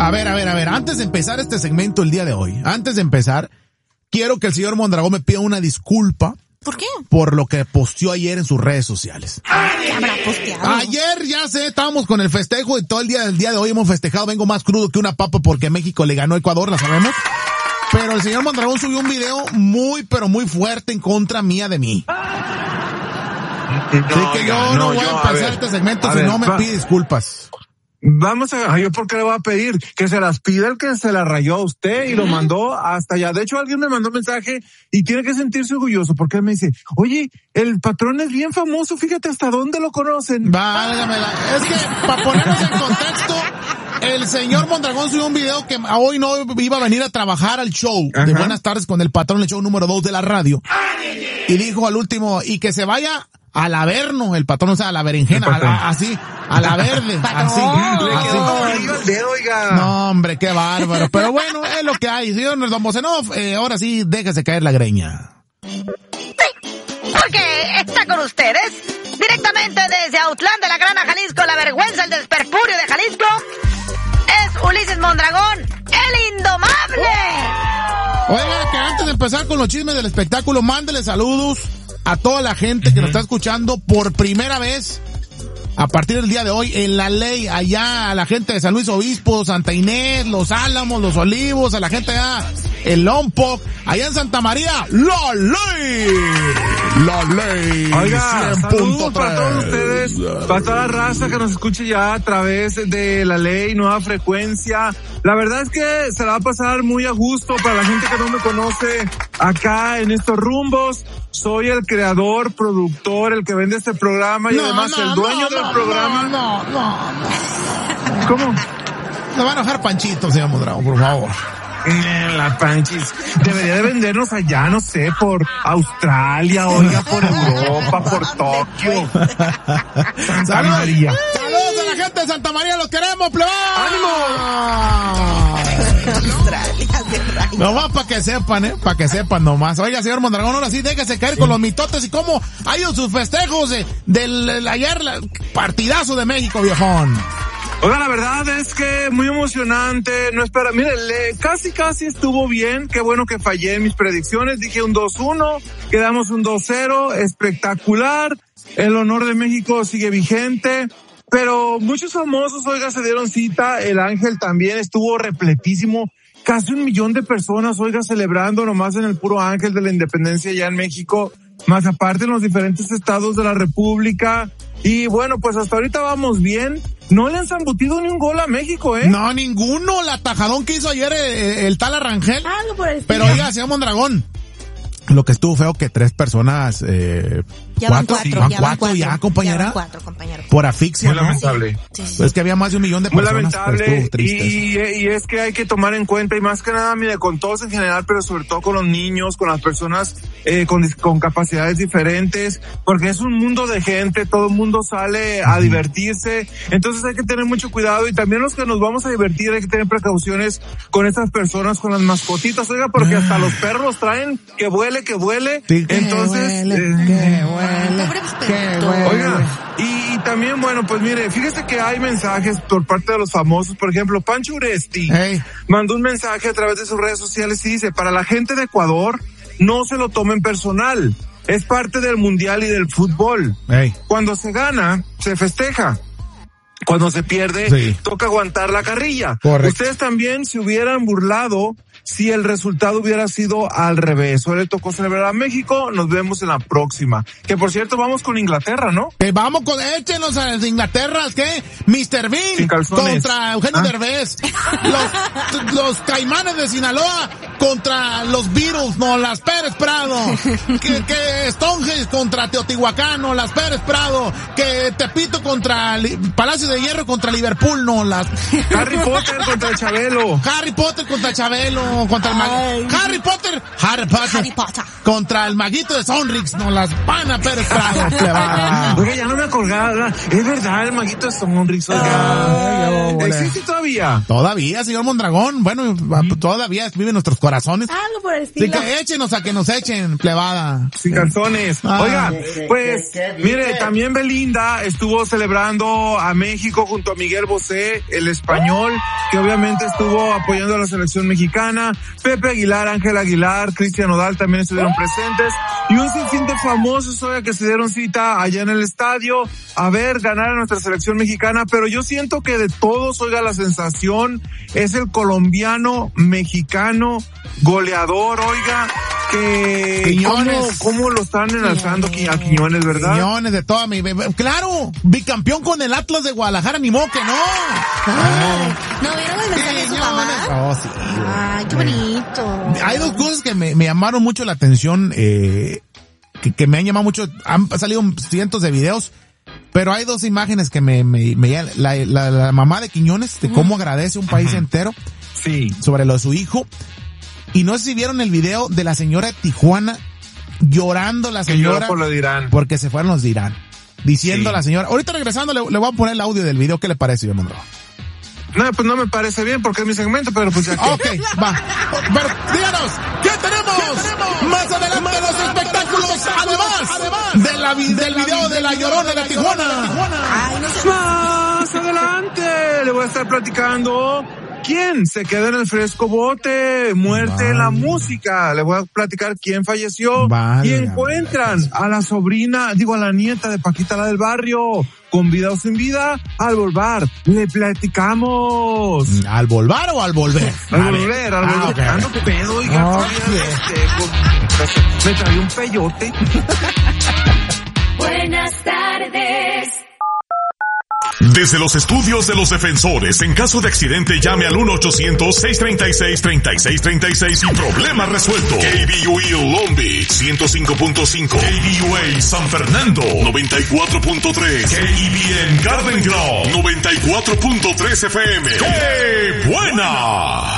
A ver, antes de empezar este segmento el día de hoy, quiero que el señor Mondragón me pida una disculpa. ¿Por qué? Por lo que posteó ayer en sus redes sociales. ¿Qué habrá posteado? Ayer, ya sé, estábamos con el festejo y todo el día de hoy hemos festejado. Vengo más crudo que una papa porque México le ganó a Ecuador, la sabemos. Pero el señor Mondragón subió un video muy, pero muy fuerte en contra mía de mí. Así que yo no voy a empezar este segmento si no me pide disculpas. Vamos a, yo por qué le voy a pedir que se las pida el que se las rayó a usted y lo mandó hasta allá. De hecho, alguien me mandó un mensaje y tiene que sentirse orgulloso porque él me dice, oye, el patrón es bien famoso, fíjate hasta dónde lo conocen. Válgamela. Es que, para ponernos en contexto, el señor Mondragón subió un video que hoy no iba a venir a trabajar al show de Buenas Tardes con el patrón, el show número 2 de la radio. Y dijo al último, y que se vaya al Averno, el patrón, o sea, a la berenjena, así, a la verde, así. No, hombre, qué bárbaro. Pero bueno, es lo que hay. Señor Don Bocenov, ahora sí, déjese caer la greña. Sí, porque está con ustedes, directamente desde Autlán de la Grana, Jalisco, la vergüenza, el desperpurio de Jalisco, es Ulises Mondragón, el indomable. Oiga, que antes de empezar con los chismes del espectáculo, mándele saludos a toda la gente que nos está escuchando por primera vez a partir del día de hoy en La Ley, allá a la gente de San Luis Obispo, Santa Inés, Los Álamos, Los Olivos, a la gente allá en Lompoc, allá en Santa María, La Ley. Oiga, saludos para todos ustedes, para toda la raza que nos escuche ya a través de La Ley, Nueva Frecuencia. La verdad es que se la va a pasar muy a gusto para la gente que no me conoce acá en estos rumbos. Soy el creador, productor, el que vende este programa y además el dueño del programa. ¿Cómo? Se va a enojar Panchito, señor Mondragón, por favor. La Panchis debería de vendernos allá, no sé, por Australia, oiga, por Europa, por Tokio. Santa María. Saludos a la gente de Santa María, los queremos, plebón. ¡Ánimo! Nomás para que sepan nomás. Oiga, señor Mondragón, ahora sí, déjese caer con los mitotes y cómo ha ido sus festejos del ayer, partidazo de México, viejón. Oiga, la verdad es que muy emocionante, no espera, mire, casi estuvo bien, qué bueno que fallé en mis predicciones, dije un 2-1, quedamos un 2-0, espectacular, el honor de México sigue vigente, pero muchos famosos, oiga, se dieron cita, el Ángel también estuvo repletísimo, casi 1 millón de personas, oiga, celebrando nomás en el puro Ángel de la Independencia allá en México, más aparte en los diferentes estados de la República. Y bueno, pues hasta ahorita vamos bien. No le han zambutido ni un gol a México, ¿eh? No, ninguno. El atajadón que hizo ayer el tal Arrangel. Algo por el pero final. oiga, señor Mondragón, lo que estuvo feo que 3 personas, ya van cuatro, ya, compañera. Ya van 4, compañero. Por asfixia, muy ¿no? lamentable. Sí. Es que había más de 1 millón de muy personas. lamentable, triste y es que hay que tomar en cuenta, y más que nada, mire, con todos en general, pero sobre todo con los niños, con las personas con capacidades diferentes, porque es un mundo de gente, todo el mundo sale a divertirse, entonces hay que tener mucho cuidado, y también los que nos vamos a divertir hay que tener precauciones con estas personas, con las mascotitas, oiga, porque hasta los perros los traen, que vuele, sí, entonces, que huele. Oiga, y también, bueno, pues mire, fíjese que hay mensajes por parte de los famosos, por ejemplo, Pancho Uresti mandó un mensaje a través de sus redes sociales y dice, para la gente de Ecuador, no se lo tomen personal, es parte del mundial y del fútbol. Cuando se gana, se festeja. Cuando se pierde, toca aguantar la carrilla. Correcto. Ustedes también se hubieran burlado si el resultado hubiera sido al revés. Hoy le tocó celebrar a México, nos vemos en la próxima. Que por cierto, vamos con Inglaterra, ¿no? Vamos con, échenos a Inglaterra, ¿qué? Mr. Bean contra Eugenio Derbez. Los Caimanes de Sinaloa contra los Beatles, no, las Pérez Prado. Que Stonehenge contra Teotihuacán, no, las Pérez Prado. Que Tepito contra Palacio de Hierro contra Liverpool, no, las... Harry Potter contra Chabelo. Harry Potter contra Chabelo. Contra el Harry Potter contra el maguito de Sonrix, no, las Pana Pérez Prado. Oye, ya no me acordaba, es verdad, el maguito de Sonrix, oiga. ¿Existe todavía? Todavía, señor Mondragón. Bueno, todavía vive en nuestros corazones. Algo por el estilo. Sí, que échenos a que nos echen, plebada. Sin calzones. Oiga, pues, mire, también Belinda estuvo celebrando a México junto a Miguel Bosé, el español, que obviamente estuvo apoyando a la selección mexicana. Pepe Aguilar, Ángel Aguilar, Cristian Nodal también estuvieron presentes. Y un sinfín de famosos, oiga, que se dieron cita allá en el estadio a ver ganar a nuestra selección mexicana. Pero yo siento que de todos, oiga, la sensación es el colombiano mexicano goleador, oiga, que Quiñones. ¿Cómo lo están enalzando a Quiñones, verdad? Quiñones de toda mi... Claro, bicampeón con el Atlas de Guadalajara, ni modo que no. ¿No vieron el mensaje de su mamá? Oh, sí. Ay, qué bonito. Hay dos cosas que me llamaron mucho la atención, que me han llamado mucho. Han salido cientos de videos, pero hay dos imágenes que la mamá de Quiñones, de cómo agradece un país entero. Sí. Sobre lo de su hijo. Y no sé si vieron el video de la señora de Tijuana, llorando la señora. Por lo de Irán. Porque se fueron los de Irán. Diciendo a la señora. Ahorita regresando le voy a poner el audio del video. ¿Qué le parece, señor Monroe? No, pues no me parece bien porque es mi segmento, pero pues ya que... Ok, va. Pero díganos, ¿qué tenemos? Más adelante los espectáculos, además del video de la Llorona de Tijuana. Ay, no sé. Más adelante le voy a estar platicando quién se queda en el fresco bote, muerte en la música. Le voy a platicar quién falleció. Y encuentran a la a la nieta de Paquita, la del barrio, con vida o sin vida. Al volver, le platicamos. ¿Al volver o al volver? Al volver. Okay. Ando pedo, oiga. Me traí un peyote. Buenas tardes. Desde los estudios de los defensores, en caso de accidente llame al 1-800-636-3636 y problema resuelto. KBUE Long Beach 105.5, KBUA San Fernando 94.3, KEBN Garden Grove 94.3 FM. ¡Qué buena!